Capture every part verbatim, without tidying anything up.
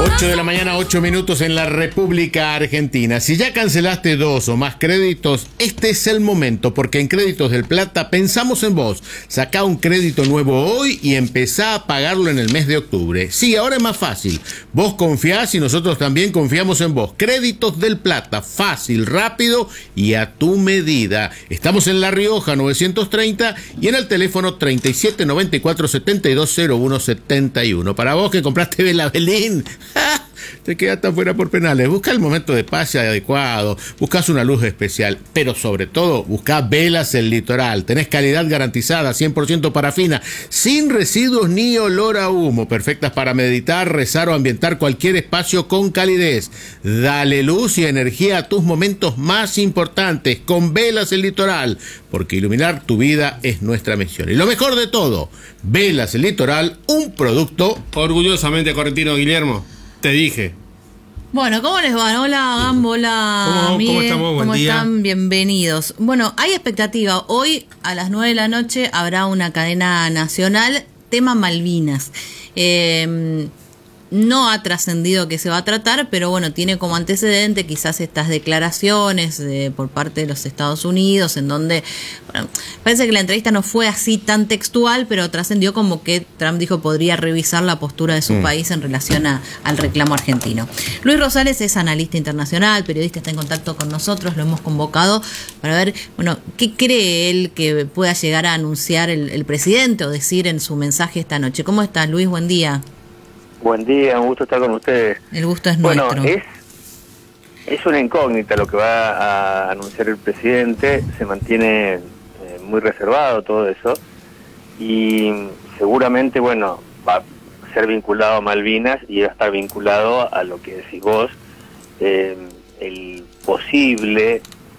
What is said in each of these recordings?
ocho de la mañana, ocho minutos en la República Argentina. Si ya cancelaste dos o más créditos, este es el momento, porque en Créditos del Plata pensamos en vos. Sacá un crédito nuevo hoy y empezá a pagarlo en el mes de octubre. Sí, ahora es más fácil. Vos confiás y nosotros también confiamos en vos. Créditos del Plata, fácil, rápido y a tu medida. Estamos en La Rioja novecientos treinta y en el teléfono treinta y siete noventa y cuatro setenta y dos cero uno setenta y uno. Para vos que compraste Vela Belín, ¡ja! Te quedaste afuera por penales. Busca el momento de pase adecuado, buscas una luz especial, pero sobre todo busca Velas El Litoral. Tenés calidad garantizada, cien por ciento parafina, sin residuos ni olor a humo, perfectas para meditar, rezar o ambientar cualquier espacio con calidez. Dale luz y energía a tus momentos más importantes con Velas El Litoral, porque iluminar tu vida es nuestra misión. Y lo mejor de todo, Velas El Litoral, un producto orgullosamente correntino. Guillermo, te dije. Bueno, ¿cómo les va? Hola, Gambo, hola, ¿Cómo, Miguel. ¿Cómo estamos? Buen ¿Cómo día. están? Bienvenidos. Bueno, hay expectativa. Hoy a las nueve de la noche habrá una cadena nacional, tema Malvinas. Eh... No ha trascendido que se va a tratar, pero bueno, tiene como antecedente quizás estas declaraciones de, por parte de los Estados Unidos, en donde, bueno, parece que la entrevista no fue así tan textual, pero trascendió como que Trump dijo podría revisar la postura de su mm. país en relación a, al reclamo argentino. Luis Rosales es analista internacional, periodista, está en contacto con nosotros, lo hemos convocado para ver, bueno, qué cree él que pueda llegar a anunciar el, el presidente o decir en su mensaje esta noche. ¿Cómo estás, Luis? Buen día. Buen día, un gusto estar con ustedes. El gusto es bueno, nuestro. Bueno, es, es una incógnita lo que va a anunciar el presidente, se mantiene eh, muy reservado todo eso, y seguramente, bueno, va a ser vinculado a Malvinas y va a estar vinculado a lo que decís vos, eh, el posible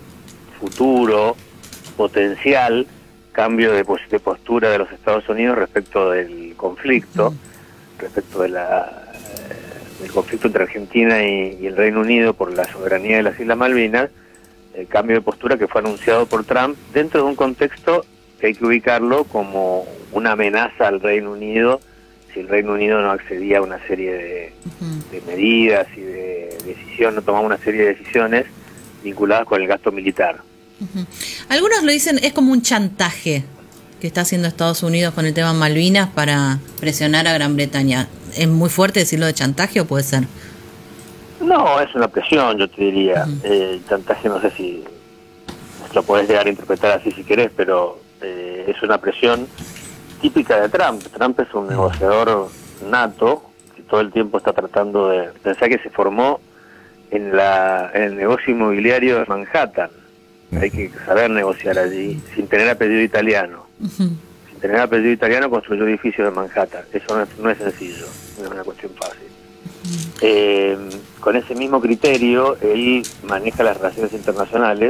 futuro, potencial cambio de, de postura de los Estados Unidos respecto del conflicto. Uh-huh. respecto de la, eh, del conflicto entre Argentina y, y el Reino Unido por la soberanía de las Islas Malvinas, el cambio de postura que fue anunciado por Trump dentro de un contexto que hay que ubicarlo como una amenaza al Reino Unido si el Reino Unido no accedía a una serie de, uh-huh. de medidas y de decisiones, no tomaba una serie de decisiones vinculadas con el gasto militar. Uh-huh. Algunos lo dicen, es como un chantaje que está haciendo Estados Unidos con el tema Malvinas para presionar a Gran Bretaña. ¿Es muy fuerte decirlo de chantaje o puede ser? No, es una presión, yo te diría. Uh-huh. eh, chantaje no sé si lo podés llegar a interpretar así si querés, pero eh, es una presión típica de Trump. Trump es un uh-huh. negociador nato, que todo el tiempo está tratando de... Pensá que se formó en, la, en el negocio inmobiliario de Manhattan. Uh-huh. Hay que saber negociar allí, sin tener apellido italiano. Uh-huh. Sin tener apellido italiano construyó edificios de Manhattan. Eso no es, no es sencillo, no es una cuestión fácil. Uh-huh. Eh, con ese mismo criterio, él maneja las relaciones internacionales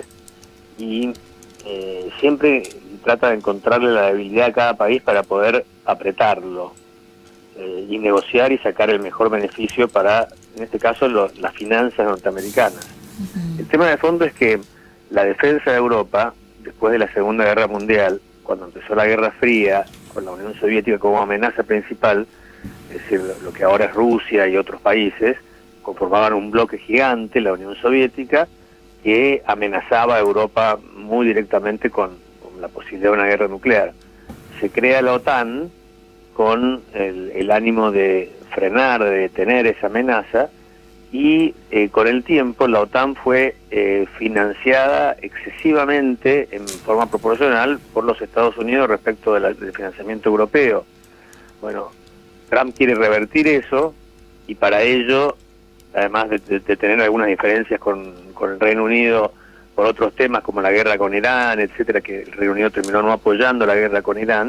y eh, siempre trata de encontrarle la debilidad a cada país para poder apretarlo eh, y negociar y sacar el mejor beneficio para, en este caso, lo, las finanzas norteamericanas. Uh-huh. El tema de fondo es que la defensa de Europa, después de la Segunda Guerra Mundial, cuando empezó la Guerra Fría, con la Unión Soviética como amenaza principal, es decir, lo que ahora es Rusia y otros países, conformaban un bloque gigante, la Unión Soviética, que amenazaba a Europa muy directamente con, con la posibilidad de una guerra nuclear. Se crea la OTAN con el, el ánimo de frenar, de detener esa amenaza, y eh, con el tiempo la OTAN fue eh, financiada excesivamente en forma proporcional por los Estados Unidos respecto de la, del financiamiento europeo. Bueno, Trump quiere revertir eso y para ello, además de, de, de tener algunas diferencias con, con el Reino Unido por otros temas como la guerra con Irán, etcétera, que el Reino Unido terminó no apoyando la guerra con Irán,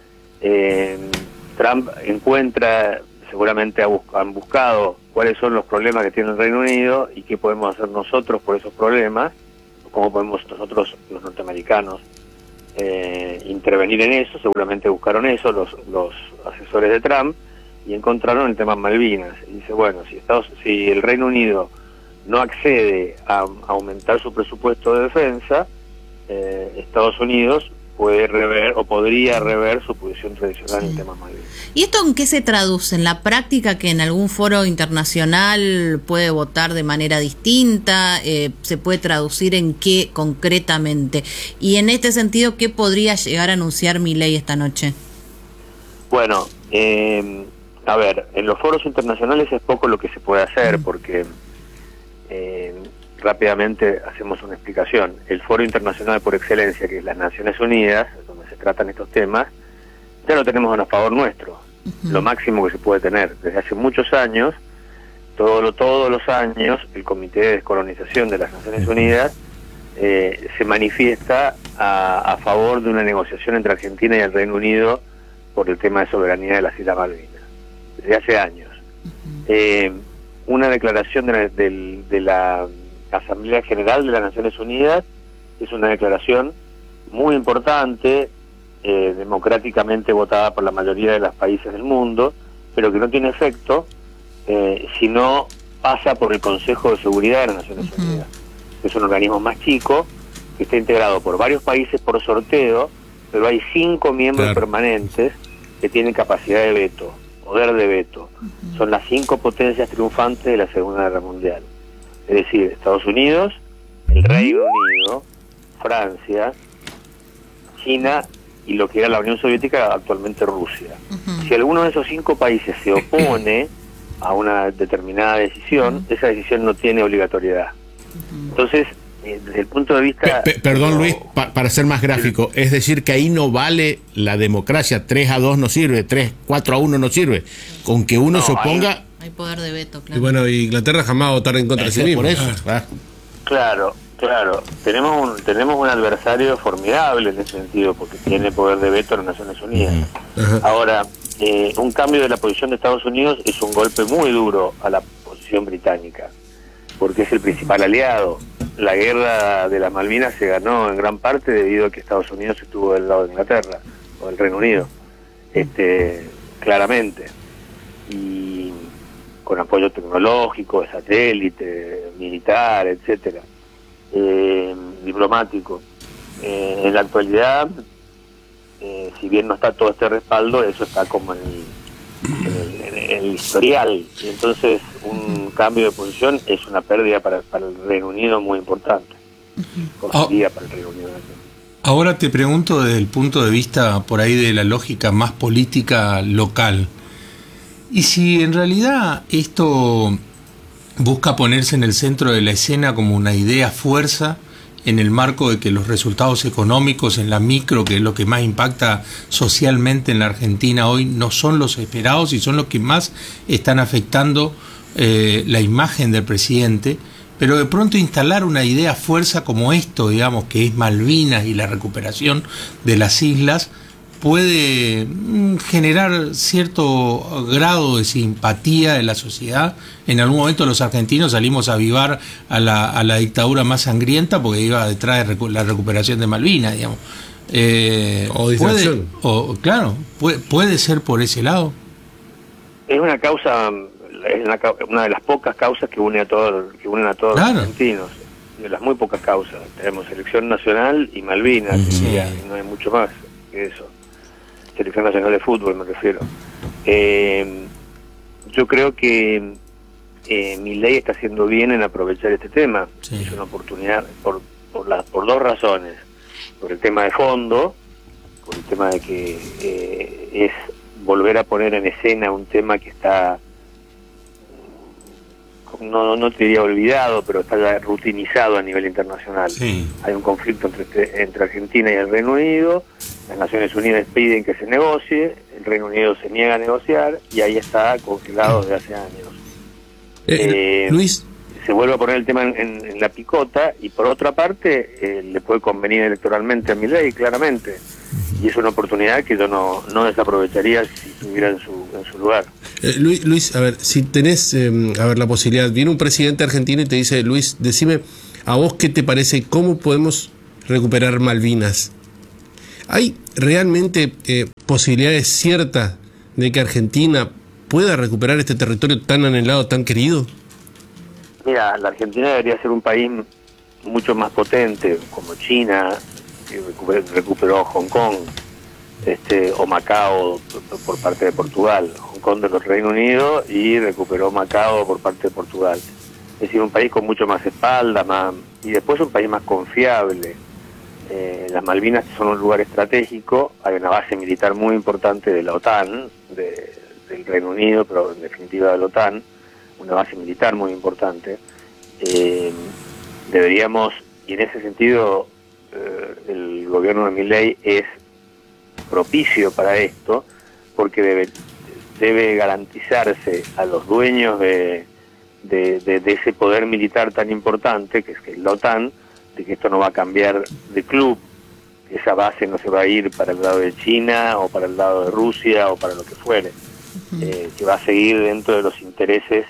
eh, Trump encuentra, seguramente han buscado cuáles son los problemas que tiene el Reino Unido y qué podemos hacer nosotros por esos problemas, cómo podemos nosotros, los norteamericanos, eh, intervenir en eso. Seguramente buscaron eso los, los asesores de Trump y encontraron el tema Malvinas. Y dice, bueno, si, Estados, si el Reino Unido no accede a, a aumentar su presupuesto de defensa, eh, Estados Unidos puede rever o podría rever su posición tradicional en temas Malvinas. ¿Y esto en qué se traduce? ¿En la práctica que en algún foro internacional puede votar de manera distinta? Eh, ¿Se puede traducir en qué concretamente? Y en este sentido, ¿qué podría llegar a anunciar Milei esta noche? Bueno, eh, a ver, en los foros internacionales es poco lo que se puede hacer porque... Eh, rápidamente hacemos una explicación. El foro internacional por excelencia, que es las Naciones Unidas, donde se tratan estos temas, ya lo tenemos a favor nuestro. Uh-huh. Lo máximo que se puede tener. Desde hace muchos años, todo lo, todos los años, el Comité de Descolonización de las Naciones Unidas eh, se manifiesta a, a favor de una negociación entre Argentina y el Reino Unido por el tema de soberanía de las Islas Malvinas. Desde hace años. Uh-huh. Eh, una declaración de la, de, de la Asamblea General de las Naciones Unidas es una declaración muy importante, eh, democráticamente votada por la mayoría de los países del mundo, pero que no tiene efecto eh, si no pasa por el Consejo de Seguridad de las Naciones uh-huh. Unidas, que es un organismo más chico, que está integrado por varios países por sorteo, pero hay cinco miembros claro. permanentes que tienen capacidad de veto, poder de veto. Uh-huh. Son las cinco potencias triunfantes de la Segunda Guerra Mundial. Es decir, Estados Unidos, el Reino Unido, Francia, China y lo que era la Unión Soviética, actualmente Rusia. Uh-huh. Si alguno de esos cinco países se opone a una determinada decisión, uh-huh. esa decisión no tiene obligatoriedad. Uh-huh. Entonces, eh, desde el punto de vista... Pe- pe- perdón, no, Luis, pa- para ser más gráfico, sí. Es decir, que ahí no vale la democracia, tres a dos no sirve, tres, cuatro a uno no sirve. Con que uno no, se oponga... Hay... Hay poder de veto, claro. Y bueno, Inglaterra jamás va a votar en contra de sí mismo. Por eso. Ah. Claro, claro. Tenemos un, tenemos un adversario formidable en ese sentido, porque tiene poder de veto en las Naciones Unidas. Uh-huh. Ahora, eh, un cambio de la posición de Estados Unidos es un golpe muy duro a la posición británica, porque es el principal aliado. La guerra de las Malvinas se ganó en gran parte debido a que Estados Unidos estuvo del lado de Inglaterra, o del Reino Unido, este, claramente. Y... con apoyo tecnológico, de satélite, militar, etcétera, eh, diplomático. Eh, en la actualidad, eh, si bien no está todo este respaldo, eso está como en el, en el, en el historial. Y entonces, un cambio de posición es una pérdida para, para el Reino Unido muy importante. Oh. Sería para el Reino Unido. Ahora te pregunto desde el punto de vista por ahí de la lógica más política local. Y si en realidad esto busca ponerse en el centro de la escena como una idea fuerza en el marco de que los resultados económicos en la micro, que es lo que más impacta socialmente en la Argentina hoy, no son los esperados y son los que más están afectando eh, la imagen del presidente, pero de pronto instalar una idea fuerza como esto, digamos, que es Malvinas y la recuperación de las islas, puede generar cierto grado de simpatía de la sociedad. En algún momento los argentinos salimos a avivar a la, a la dictadura más sangrienta porque iba detrás de recu- la recuperación de Malvinas, digamos. Eh, o distracción. Puede, o, claro, puede, puede ser por ese lado. Es una causa, es una, una de las pocas causas que une a todos, que unen a todos claro. los argentinos. De las muy pocas causas. Tenemos selección nacional y Malvinas, sí. y ya, no hay mucho más que eso. Selección Nacional de Fútbol, me refiero. Eh, yo creo que eh, Milei está haciendo bien en aprovechar este tema. Sí. Es una oportunidad por por, la, por dos razones. Por el tema de fondo, por el tema de que eh, es volver a poner en escena un tema que está, no, no te diría olvidado, pero está ya rutinizado a nivel internacional. Sí. Hay un conflicto entre, entre Argentina y el Reino Unido. Las Naciones Unidas piden que se negocie, el Reino Unido se niega a negociar y ahí está congelado desde hace años. Eh, eh, Luis. Se vuelve a poner el tema en, en, en la picota y por otra parte eh, le puede convenir electoralmente a Milei, claramente. Y es una oportunidad que yo no, no desaprovecharía si estuviera en su, en su lugar. Eh, Luis, Luis, a ver, si tenés eh, a ver la posibilidad, viene un presidente argentino y te dice, Luis, decime, ¿a vos qué te parece? ¿Cómo podemos recuperar Malvinas? ¿Hay realmente eh, posibilidades ciertas de que Argentina pueda recuperar este territorio tan anhelado, tan querido? Mira, la Argentina debería ser un país mucho más potente, como China, y recuperó, recuperó Hong Kong, este, o Macao por parte de Portugal, Hong Kong del Reino Unido y recuperó Macao por parte de Portugal. Es decir, un país con mucho más espalda, más, y después un país más confiable. Eh, las Malvinas son un lugar estratégico, hay una base militar muy importante de la OTAN, de, del Reino Unido, pero en definitiva de la OTAN, una base militar muy importante. Eh, deberíamos, y en ese sentido eh, el gobierno de Milei es propicio para esto, porque debe, debe garantizarse a los dueños de, de, de, de ese poder militar tan importante, que es, que es la OTAN, de que esto no va a cambiar de club, que esa base no se va a ir para el lado de China o para el lado de Rusia o para lo que fuere, uh-huh. eh, que va a seguir dentro de los intereses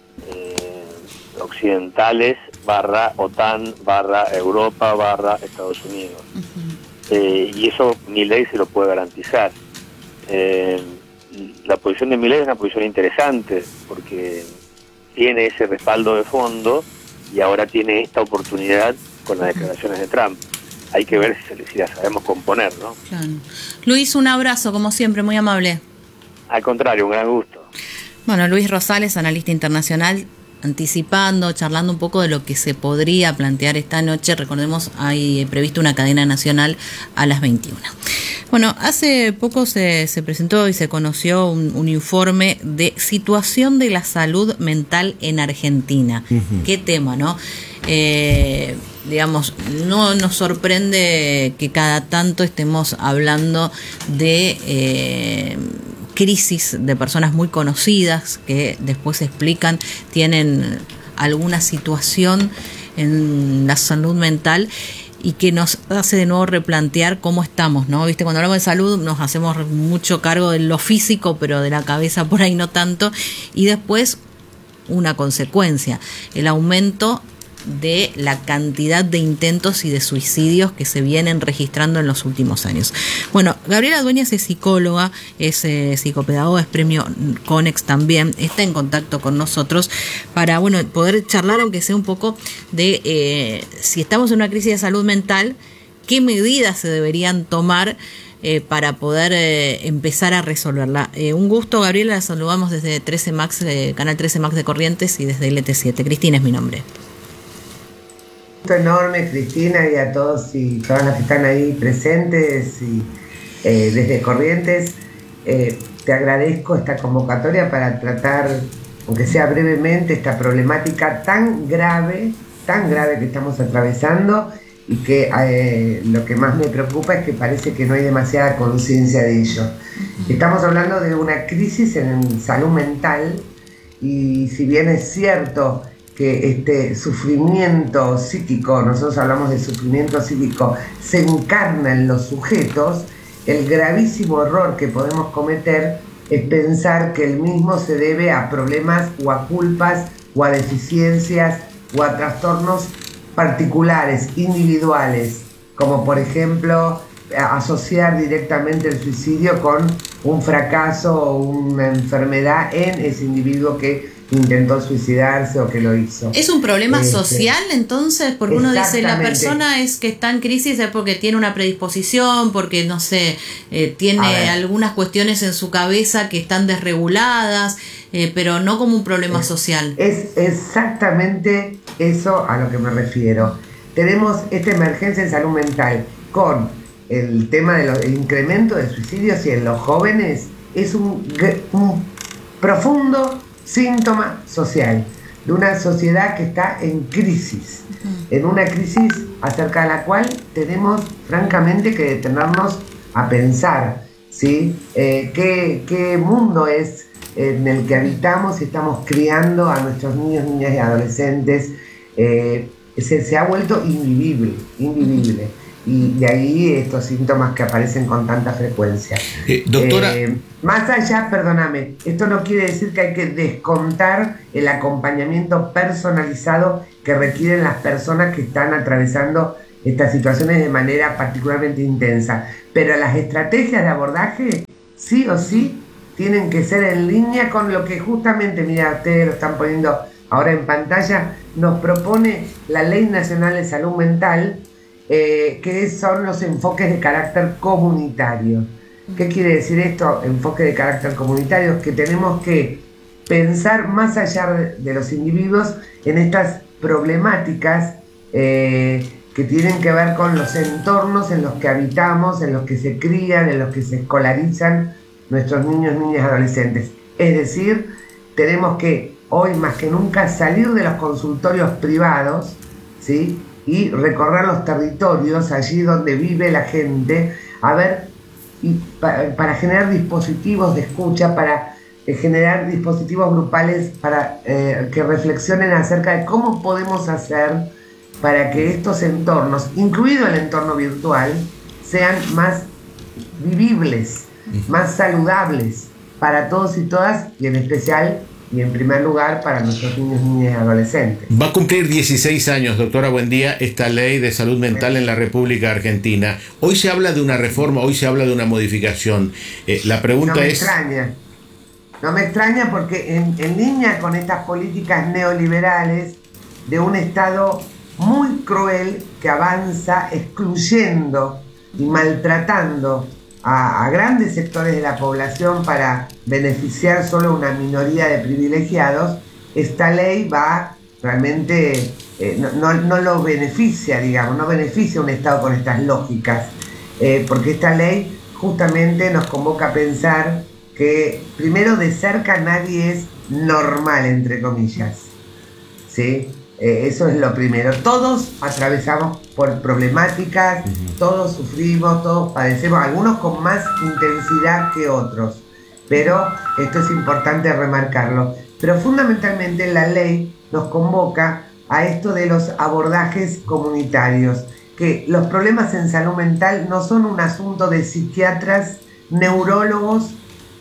eh, occidentales barra OTAN barra Europa barra Estados Unidos. Uh-huh. Eh, y eso Milei se lo puede garantizar. Eh, la posición de Milei es una posición interesante porque tiene ese respaldo de fondo y ahora tiene esta oportunidad con las declaraciones de Trump. Hay que ver si, si las sabemos componer, ¿no? Claro. Luis, un abrazo, como siempre, muy amable. Al contrario, un gran gusto. Bueno, Luis Rosales, analista internacional, anticipando, charlando un poco de lo que se podría plantear esta noche. Recordemos, hay previsto una cadena nacional a las veintiuna. Bueno, hace poco se, se presentó y se conoció un, un informe de situación de la salud mental en Argentina. Uh-huh. Qué tema, ¿no? Eh, digamos, no nos sorprende que cada tanto estemos hablando de eh, crisis de personas muy conocidas que después explican tienen alguna situación en la salud mental y que nos hace de nuevo replantear cómo estamos, ¿no? Viste, cuando hablamos de salud nos hacemos mucho cargo de lo físico, pero de la cabeza por ahí no tanto, y después una consecuencia, el aumento de la cantidad de intentos y de suicidios que se vienen registrando en los últimos años. Bueno, Gabriela Dueñas es psicóloga, es eh, psicopedagoga, es premio CONEX también, está en contacto con nosotros para, bueno, poder charlar, aunque sea un poco de eh, si estamos en una crisis de salud mental, qué medidas se deberían tomar eh, para poder eh, empezar a resolverla. Eh, un gusto, Gabriela, la saludamos desde trece Max, eh, Canal trece Max de Corrientes y desde L T siete. Cristina es mi nombre. Un gusto enorme, Cristina, y a todos y todas las que están ahí presentes y eh, desde Corrientes. Eh, te agradezco esta convocatoria para tratar, aunque sea brevemente, esta problemática tan grave, tan grave que estamos atravesando y que eh, lo que más me preocupa es que parece que no hay demasiada conciencia de ello. Uh-huh. Estamos hablando de una crisis en salud mental y si bien es cierto que este sufrimiento psíquico, nosotros hablamos de sufrimiento psíquico, se encarna en los sujetos, el gravísimo error que podemos cometer es pensar que el mismo se debe a problemas o a culpas o a deficiencias o a trastornos particulares, individuales, como por ejemplo asociar directamente el suicidio con un fracaso o una enfermedad en ese individuo que intentó suicidarse o que lo hizo. ¿Es un problema este, social entonces? Porque uno dice, la persona es que está en crisis es porque tiene una predisposición, porque no sé, eh, tiene algunas cuestiones en su cabeza que están desreguladas, eh, pero no como un problema es, social. Es exactamente eso a lo que me refiero. Tenemos esta emergencia en salud mental con el tema del incremento de suicidios y en los jóvenes es un, un profundo síntoma social de una sociedad que está en crisis, uh-huh. en una crisis acerca de la cual tenemos francamente que detenernos a pensar, ¿sí? Eh, ¿qué, qué mundo es en el que habitamos y estamos criando a nuestros niños, niñas y adolescentes? Eh, se, se ha vuelto invivible, invivible. Uh-huh. Y de ahí estos síntomas que aparecen con tanta frecuencia. Eh, doctora. Eh, más allá, perdóname, esto no quiere decir que hay que descontar el acompañamiento personalizado que requieren las personas que están atravesando estas situaciones de manera particularmente intensa. Pero las estrategias de abordaje, sí o sí, tienen que ser en línea con lo que justamente, mira, ustedes lo están poniendo ahora en pantalla, nos propone la Ley Nacional de Salud Mental, eh, que son los enfoques de carácter comunitario. ¿Qué quiere decir esto? Enfoque de carácter comunitario, que tenemos que pensar más allá de, de los individuos en estas problemáticas eh, que tienen que ver con los entornos en los que habitamos, en los que se crían, en los que se escolarizan nuestros niños, niñas, adolescentes. Es decir, tenemos que hoy más que nunca salir de los consultorios privados, ¿sí? Y recorrer los territorios allí donde vive la gente, a ver, y para, para generar dispositivos de escucha, para eh, generar dispositivos grupales para eh, que reflexionen acerca de cómo podemos hacer para que estos entornos, incluido el entorno virtual, sean más vivibles, más saludables para todos y todas, y en especial y en primer lugar para nuestros niños, niñas y adolescentes. Va a cumplir dieciséis años, doctora Buendía, esta ley de salud mental en la República Argentina. Hoy se habla de una reforma, hoy se habla de una modificación. Eh, la pregunta no me es... extraña, no me extraña porque en, en línea con estas políticas neoliberales de un Estado muy cruel que avanza excluyendo y maltratando A, a grandes sectores de la población para beneficiar solo una minoría de privilegiados, esta ley va realmente, eh, no, no, no lo beneficia, digamos, no beneficia a un Estado con estas lógicas, eh, porque esta ley justamente nos convoca a pensar que primero de cerca nadie es normal, entre comillas, ¿sí? Eh, eso es lo primero. Todos atravesamos por problemáticas, uh-huh. Todos sufrimos, todos padecemos, algunos con más intensidad que otros, pero esto es importante remarcarlo. Pero fundamentalmente la ley nos convoca a esto de los abordajes comunitarios, que los problemas en salud mental no son un asunto de psiquiatras, neurólogos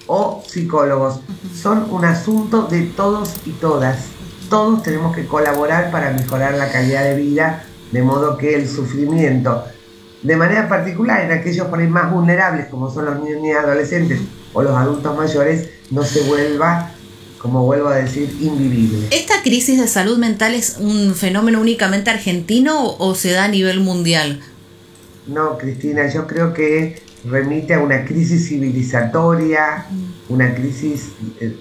o psicólogos, uh-huh. Son un asunto de todos y todas. Todos tenemos que colaborar para mejorar la calidad de vida, de modo que el sufrimiento, de manera particular en aquellos por ahí más vulnerables, como son los niños y adolescentes o los adultos mayores, no se vuelva, como vuelvo a decir, invivible. ¿Esta crisis de salud mental es un fenómeno únicamente argentino o se da a nivel mundial? No, Cristina, yo creo que remite a una crisis civilizatoria, una crisis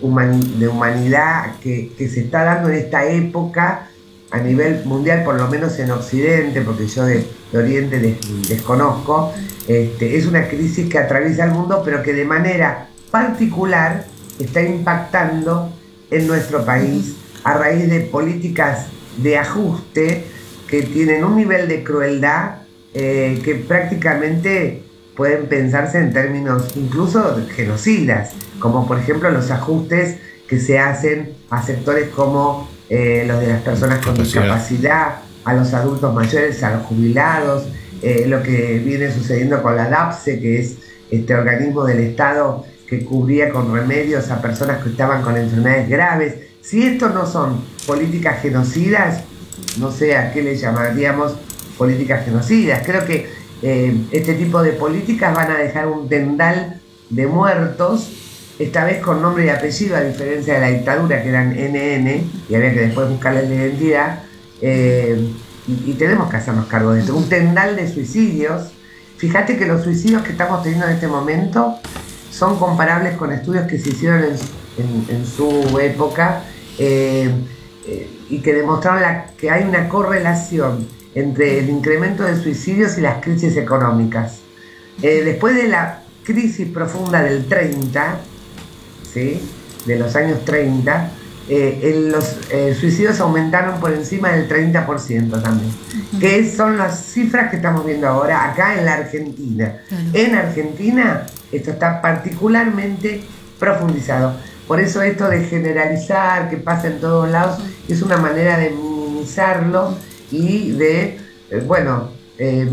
de humanidad que, que se está dando en esta época a nivel mundial, por lo menos en Occidente, porque yo de, de Oriente des, desconozco. Este, es una crisis que atraviesa el mundo, pero que de manera particular está impactando en nuestro país a raíz de políticas de ajuste que tienen un nivel de crueldad eh, que prácticamente pueden pensarse en términos incluso genocidas, como por ejemplo los ajustes que se hacen a sectores como eh, los de las personas con discapacidad, a los adultos mayores, a los jubilados, eh, lo que viene sucediendo con la DAPSE, que es este organismo del Estado que cubría con remedios a personas que estaban con enfermedades graves. Si estos no son políticas genocidas, no sé a qué le llamaríamos políticas genocidas. Creo que Eh, este tipo de políticas van a dejar un tendal de muertos, esta vez con nombre y apellido, a diferencia de la dictadura, que eran N N, y había que después buscarles la identidad, eh, y, y tenemos que hacernos cargo de esto. Un tendal de suicidios. Fíjate que los suicidios que estamos teniendo en este momento son comparables con estudios que se hicieron en, en, en su época, eh, eh, y que demostraron la, que hay una correlación entre el incremento de suicidios y las crisis económicas. Eh, después de la crisis profunda del treinta, ¿sí? De los años treinta, eh, el, los eh, suicidios aumentaron por encima del treinta por ciento también, uh-huh. Que son las cifras que estamos viendo ahora acá en la Argentina. Uh-huh. En Argentina esto está particularmente profundizado. Por eso esto de generalizar, que pasa en todos lados, uh-huh. Es una manera de minimizarlo y de, eh, bueno, eh,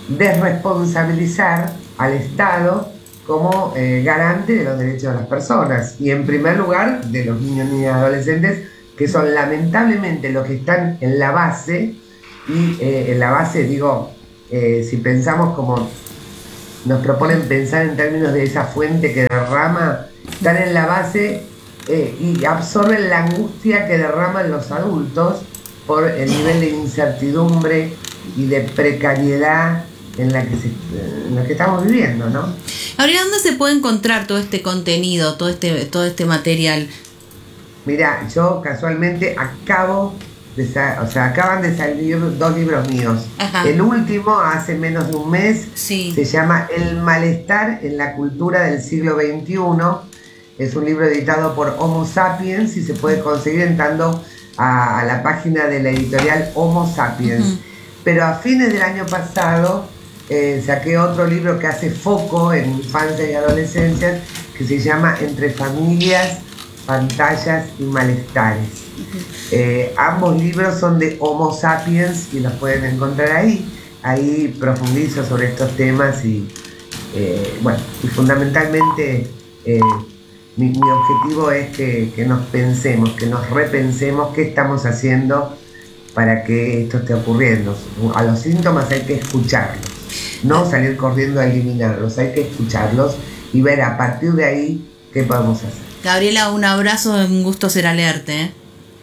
desresponsabilizar al Estado como eh, garante de los derechos de las personas y en primer lugar de los niños, niñas y adolescentes, que son lamentablemente los que están en la base. Y eh, en la base, digo, eh, si pensamos como nos proponen pensar en términos de esa fuente que derrama, están en la base eh, y absorben la angustia que derraman los adultos por el nivel de incertidumbre y de precariedad en la que, se, en la que estamos viviendo, ¿no? Gabriela, ¿dónde se puede encontrar todo este contenido, todo este, todo este material? Mira, yo casualmente acabo de sa- o sea, acaban de salir dos libros míos. Ajá. El último, hace menos de un mes, Sí. se llama El malestar en la cultura del siglo veintiuno. Es un libro editado por Homo Sapiens y se puede conseguir entrando a, a la página de la editorial Homo Sapiens. Uh-huh. Pero a fines del año pasado eh, saqué otro libro que hace foco en infancia y adolescencia, que se llama Entre familias, pantallas y malestares. Uh-huh. Eh, ambos libros son de Homo Sapiens y los pueden encontrar ahí. Ahí profundizo sobre estos temas y, eh, bueno, y fundamentalmente eh, mi, mi objetivo es que, que nos pensemos, que nos repensemos qué estamos haciendo para que esto esté ocurriendo. A los síntomas hay que escucharlos, no salir corriendo a eliminarlos, hay que escucharlos y ver a partir de ahí qué podemos hacer. Gabriela, un abrazo, un gusto será leerte, ¿eh?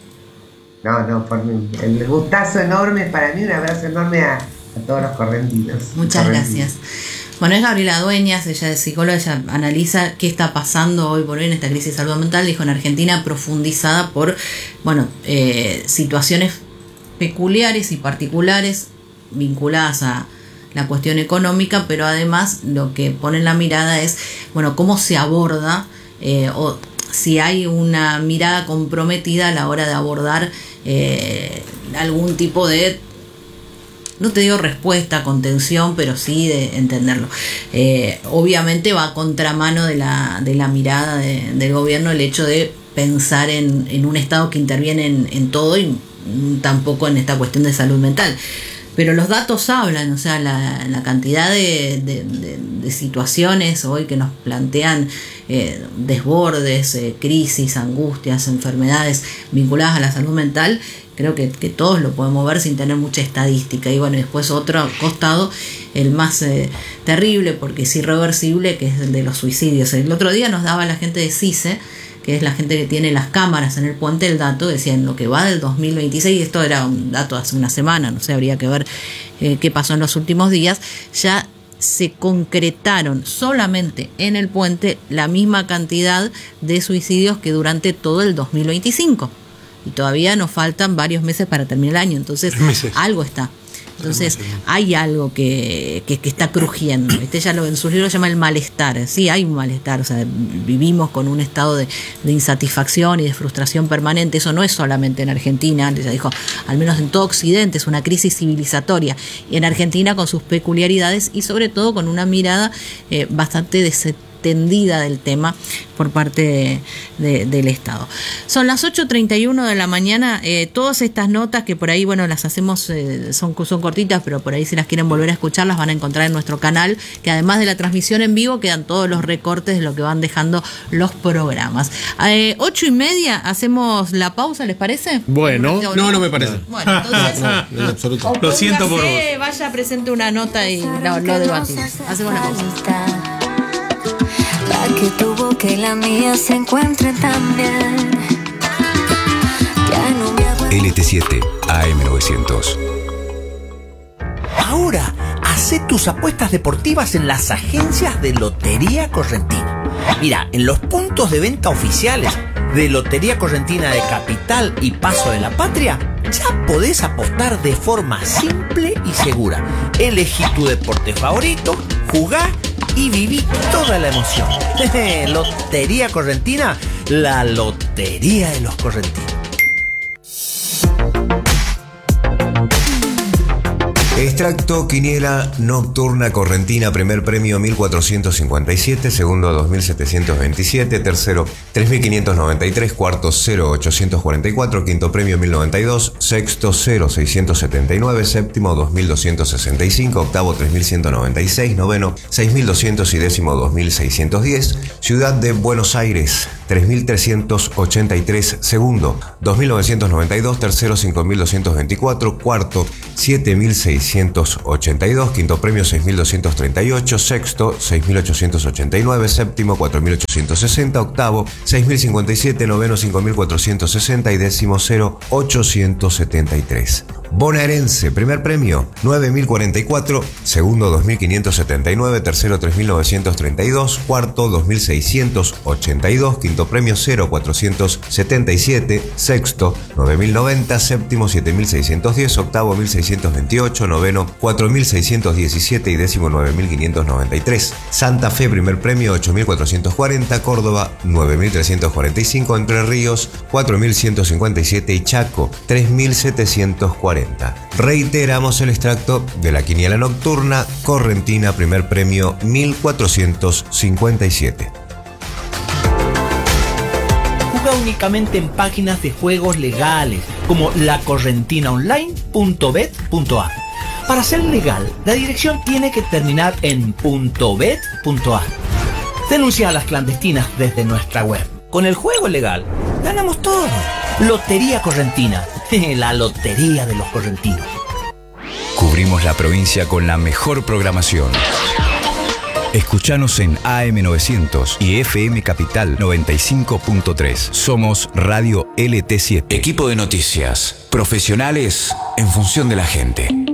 No, no, por mí. El gustazo enorme para mí, un abrazo enorme a, a todos los correntinos. Muchas correntinos. gracias. Bueno, es Gabriela Dueñas, ella es psicóloga, ella analiza qué está pasando hoy por hoy en esta crisis de salud mental, dijo en Argentina, profundizada por, bueno, eh, situaciones peculiares y particulares vinculadas a la cuestión económica, pero además lo que pone en la mirada es, bueno, cómo se aborda eh, o si hay una mirada comprometida a la hora de abordar eh, algún tipo de, no te digo respuesta, contención, pero sí de entenderlo. Eh, obviamente va a contramano de la, de la mirada de, del gobierno el hecho de pensar en, en un Estado que interviene en, en todo y tampoco en esta cuestión de salud mental. Pero los datos hablan, o sea, la, la cantidad de, de, de, de situaciones hoy que nos plantean eh, desbordes, eh, crisis, angustias, enfermedades vinculadas a la salud mental, creo que, que todos lo podemos ver sin tener mucha estadística. Y bueno, después otro costado, el más eh, terrible, porque es irreversible, que es el de los suicidios. El otro día nos daba la gente de CICE, que es la gente que tiene las cámaras en el puente, el dato, decían lo que va del dos mil veintiséis, esto era un dato hace una semana, no sé, habría que ver eh, qué pasó en los últimos días, ya se concretaron solamente en el puente la misma cantidad de suicidios que durante todo el dos mil veinticinco. Y todavía nos faltan varios meses para terminar el año, entonces algo está. Entonces hay algo que, que, que está crujiendo. Este ya lo, en sus libros llama el malestar. Sí, hay un malestar. O sea, vivimos con un estado de, de insatisfacción y de frustración permanente. Eso no es solamente en Argentina. Ella dijo, al menos en todo Occidente, es una crisis civilizatoria. Y en Argentina con sus peculiaridades y sobre todo con una mirada eh, bastante desetendida del tema por parte de, de, del Estado. Son las ocho treinta y uno de la mañana. Eh, todas estas notas que por ahí, bueno, las hacemos, eh, son, son cortitas, pero por ahí si las quieren volver a escuchar las van a encontrar en nuestro canal, que además de la transmisión en vivo quedan todos los recortes de lo que van dejando los programas. Eh, ocho y media, hacemos la pausa, ¿les parece? Bueno. No, no me parece. Bueno, entonces No, en absoluto. Lo siento por vos. vaya, presente una nota y lo, lo debatimos. Hacemos la pausa. La que tu boca y la mía se encuentren también. Ya no me aguanto. L T siete A M novecientos. Ahora, hacé tus apuestas deportivas en las agencias de Lotería Correntina. Mira, en los puntos de venta oficiales de Lotería Correntina de Capital y Paso de la Patria, ya podés apostar de forma simple y segura. Elegí tu deporte favorito, jugá y viví toda la emoción. Lotería Correntina, la lotería de los correntinos. Extracto Quiniela Nocturna Correntina, primer premio mil cuatrocientos cincuenta y siete, segundo dos mil setecientos veintisiete, tercero tres mil quinientos noventa y tres, cuarto cero ochocientos cuarenta y cuatro, quinto premio mil noventa y dos, sexto cero seiscientos setenta y nueve, séptimo dos mil doscientos sesenta y cinco, octavo tres mil ciento noventa y seis, noveno seis mil doscientos y décimo dos mil seiscientos diez, Ciudad de Buenos Aires tres mil trescientos ochenta y tres, segundo dos mil novecientos noventa y dos, tercero cinco mil doscientos veinticuatro, cuarto siete mil seiscientos ochenta y dos, quinto premio seis mil doscientos treinta y ocho, sexto seis mil ochocientos ochenta y nueve, séptimo cuatro mil ochocientos sesenta, octavo seis mil cincuenta y siete, noveno cinco mil cuatrocientos sesenta y décimo cero ochocientos setenta y tres. Bonaerense, primer premio nueve mil cuarenta y cuatro, segundo dos mil quinientos setenta y nueve, tercero tres mil novecientos treinta y dos, cuarto dos mil seiscientos ochenta y dos, quinto premio cero mil cuatrocientos setenta y siete, sexto nueve mil noventa, séptimo siete mil seiscientos diez, octavo mil seiscientos veintiocho, noveno cuatro mil seiscientos diecisiete y décimo nueve mil quinientos noventa y tres. Santa Fe, primer premio ocho mil cuatrocientos cuarenta, Córdoba nueve mil trescientos cuarenta y cinco, Entre Ríos cuatro mil ciento cincuenta y siete y Chaco tres mil setecientos cuarenta. Reiteramos el extracto de la quiniela nocturna correntina, primer premio mil cuatrocientos cincuenta y siete. Juega únicamente en páginas de juegos legales como la correntina online punto bet punto a. Para ser legal, la dirección tiene que terminar en .bet punto a. Denuncia a las clandestinas desde nuestra web. Con el juego legal, ganamos todo. Lotería Correntina, la lotería de los correntinos. Cubrimos la provincia con la mejor programación. Escuchanos en A M novecientos y F M Capital noventa y cinco punto tres. Somos Radio L T siete. Equipo de noticias. Profesionales en función de la gente.